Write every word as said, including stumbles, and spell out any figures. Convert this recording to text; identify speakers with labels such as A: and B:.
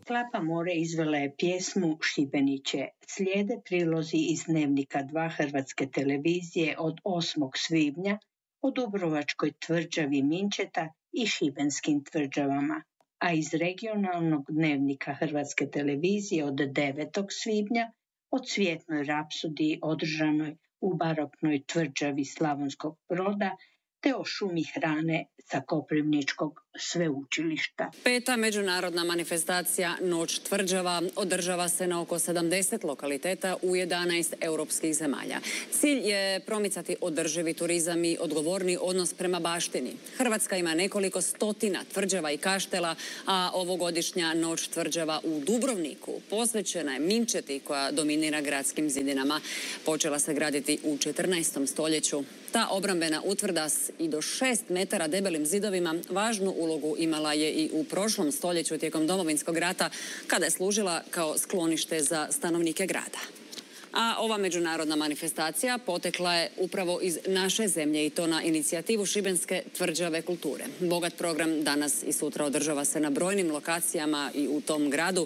A: Klapa More izvela je pjesmu Šibeniće. Slijede prilozi iz Dnevnika dva Hrvatske televizije od osmog svibnja o Dubrovačkoj tvrđavi Minčeta i šibenskim tvrđavama, a iz regionalnog Dnevnika Hrvatske televizije od devetog svibnja o cvjetnoj rapsodiji održanoj u baroknoj tvrđavi Slavonskog Broda te o šumi hrane sa Koprivničkog sveučilišta.
B: Peta međunarodna manifestacija Noć tvrđava održava se na oko sedamdeset lokaliteta u jedanaest europskih zemalja. Cilj je promicati održivi turizam i odgovorni odnos prema baštini. Hrvatska ima nekoliko stotina tvrđava i kaštela, a ovogodišnja Noć tvrđava u Dubrovniku posvećena je Minčeti koja dominira gradskim zidinama. Počela se graditi u četrnaestom stoljeću. Ta obrambena utvrda s i do šest metara debelim zidovima važnu ulogu imala je i u prošlom stoljeću tijekom Domovinskog rata, kada je služila kao sklonište za stanovnike grada. A ova međunarodna manifestacija potekla je upravo iz naše zemlje i to na inicijativu Šibenske tvrđave kulture. Bogat program danas i sutra održava se na brojnim lokacijama i u tom gradu.